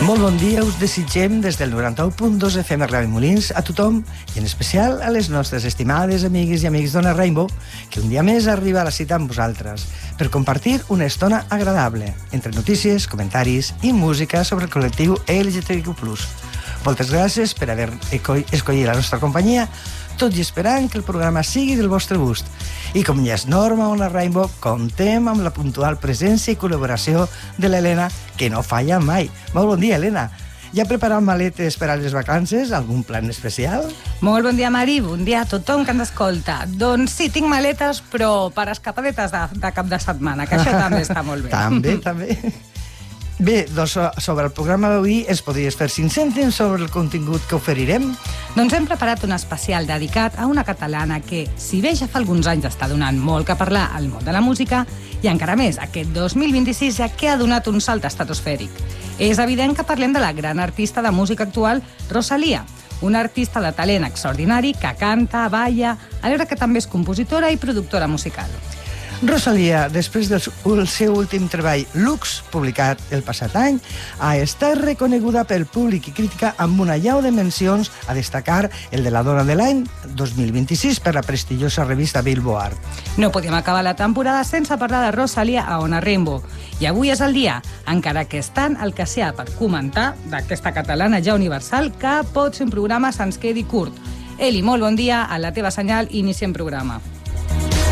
Molt bon dia, us desitgem des del 91.2 FM Ràdio Molins a tothom i en especial a les nostres estimades amigues i amics d'Ona Rainbow, que un dia més arriba a la cita amb vosaltres per compartir una estona agradable entre notícies, comentaris i música sobre el col·lectiu LGTBIQ+. Moltes gràcies per haver escollit la nostra companyia, tot i esperant que el programa sigui del vostre gust. I com ja és norma a Ona Rainbow, comptem amb la puntual presència i col·laboració de l'Helena, que no falla mai. Molt bon dia, Helena. Ja preparat maletes per a les vacances? Algun plan especial? Molt bon dia, Mari. Bon dia a tothom que ens escolta. Doncs sí, tinc maletes, però per escapadetes de cap de setmana, que això també està molt bé. També. Bé, doncs sobre el programa d'avui es podries fer 5 cèntims sobre el contingut que oferirem? Doncs hem preparat un especial dedicat a una catalana que, si bé ja fa alguns anys està donant molt que parlar al món de la música, i encara més aquest 2026 ja que ha donat un salt estratosfèric. És evident que parlem de la gran artista de música actual, Rosalía, una artista de talent extraordinari que canta, balla, alhora que també és compositora i productora musical. Rosalía, després del seu últim treball Lux, publicat el passat any, ha estat reconeguda pel públic i crítica amb una llau de mencions, a destacar el de la Dona de l'any 2026 per la prestigiosa revista Billboard. No podíem acabar la temporada sense parlar de Rosalía a Ona Rainbow. I avui és el dia, encara que és tant el que s'hi ha per comentar d'aquesta catalana ja universal que pot ser un programa se'ns quedi curt. Eli, molt bon dia, a la teva senyal iniciem programa.